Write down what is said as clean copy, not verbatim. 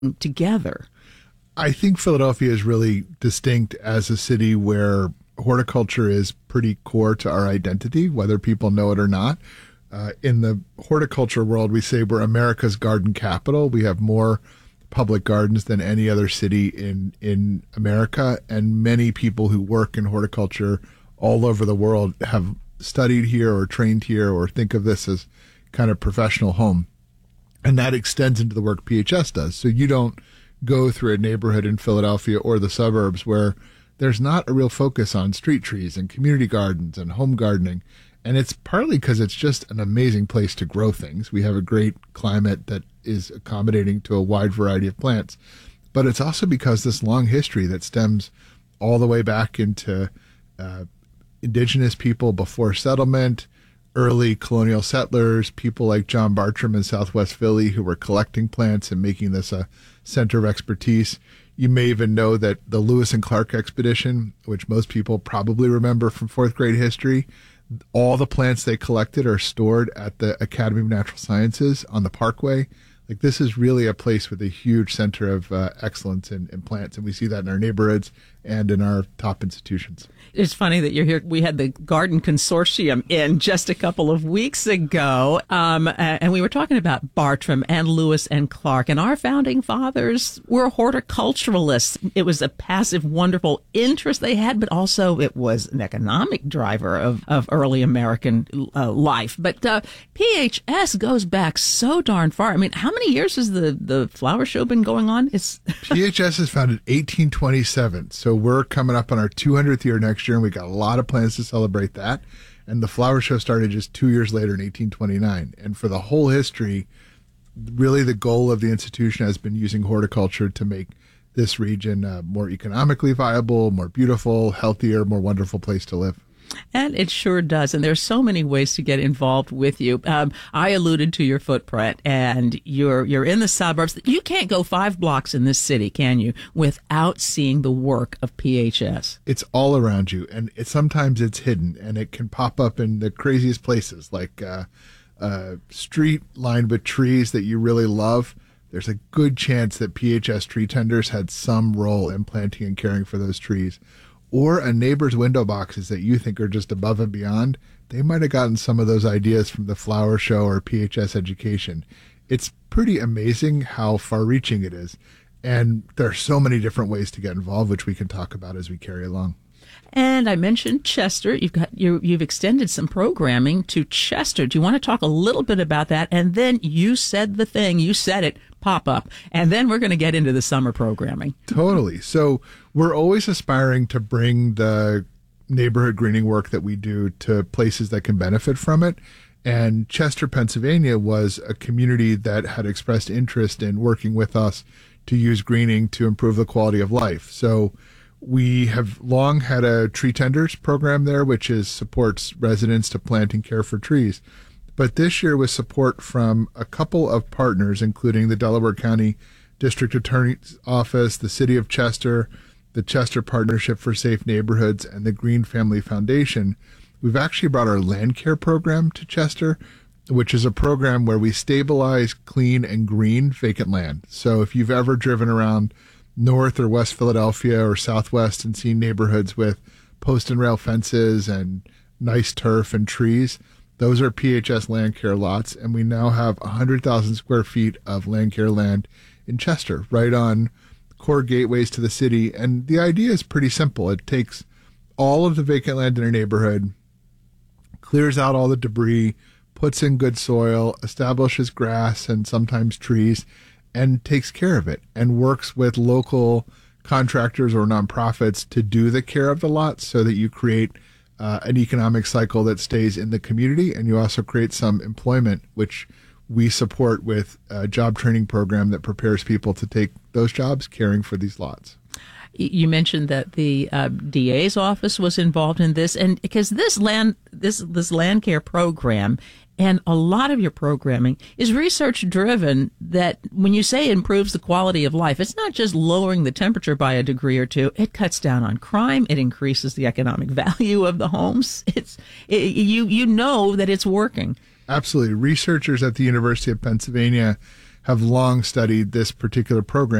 together? I think Philadelphia is really distinct as a city where horticulture is pretty core to our identity, whether people know it or not. In the horticulture world, we say we're America's garden capital. We have more public gardens than any other city in America, and many people who work in horticulture all over the world have studied here or trained here or think of this as kind of professional home. And that extends into the work PHS does. So you don't go through a neighborhood in Philadelphia or the suburbs where there's not a real focus on street trees and community gardens and home gardening. And it's partly because it's just an amazing place to grow things. We have a great climate that is accommodating to a wide variety of plants. But it's also because this long history that stems all the way back into indigenous people before settlement, early colonial settlers, people like John Bartram in Southwest Philly who were collecting plants and making this a center of expertise. You may even know that the Lewis and Clark expedition, which most people probably remember from fourth grade history, all the plants they collected are stored at the Academy of Natural Sciences on the Parkway. Like, this is really a place with a huge center of excellence in plants, and we see that in our neighborhoods and in our top institutions. It's funny that you're here. We had the Garden Consortium in just a couple of weeks ago, and we were talking about Bartram and Lewis and Clark, and our founding fathers were horticulturalists. It was a passive, wonderful interest they had, but also it was an economic driver of early American life. But PHS goes back so darn far. I mean, how many years has the flower show been going on? PHS is founded 1827, so we're coming up on our 200th year next year, and we got a lot of plans to celebrate that. And the flower show started just 2 years later in 1829. And for the whole history, really the goal of the institution has been using horticulture to make this region more economically viable, more beautiful, healthier, more wonderful place to live. And it sure does. And there's so many ways to get involved with you. I alluded to your footprint, and you're in the suburbs. You can't go 5 blocks in this city, can you, without seeing the work of PHS? It's all around you, and sometimes it's hidden, and it can pop up in the craziest places, like a street lined with trees that you really love. There's a good chance that PHS tree tenders had some role in planting and caring for those trees. Or a neighbor's window boxes that you think are just above and beyond, they might have gotten some of those ideas from the flower show or PHS education. It's pretty amazing how far-reaching it is. And there are so many different ways to get involved, which we can talk about as we carry along. And I mentioned Chester. You've extended some programming to Chester. Do you want to talk a little bit about that? And then you said the thing. You said it. Pop up. And then we're going to get into the summer programming. Totally. So we're always aspiring to bring the neighborhood greening work that we do to places that can benefit from it. And Chester, Pennsylvania was a community that had expressed interest in working with us to use greening to improve the quality of life. So we have long had a tree tenders program there, which supports residents to plant and care for trees. But this year, with support from a couple of partners, including the Delaware County District Attorney's Office, the City of Chester, the Chester Partnership for Safe Neighborhoods, and the Green Family Foundation, we've actually brought our land care program to Chester, which is a program where we stabilize, clean, and green vacant land. So if you've ever driven around North or West Philadelphia or Southwest and seen neighborhoods with post and rail fences and nice turf and trees, those are PHS land care lots, and we now have 100,000 square feet of land care land in Chester, right on core gateways to the city. And the idea is pretty simple. It takes all of the vacant land in a neighborhood, clears out all the debris, puts in good soil, establishes grass and sometimes trees, and takes care of it, and works with local contractors or nonprofits to do the care of the lots so that you create an economic cycle that stays in the community, and you also create some employment, which we support with a job training program that prepares people to take those jobs caring for these lots. You mentioned that the DA's office was involved in this, and because this land care program and a lot of your programming is research driven, that when you say it improves the quality of life, it's not just lowering the temperature by a degree or two. It cuts down on crime. It increases the economic value of the homes. You know that it's working. Absolutely. Researchers at the University of Pennsylvania have long studied this particular program.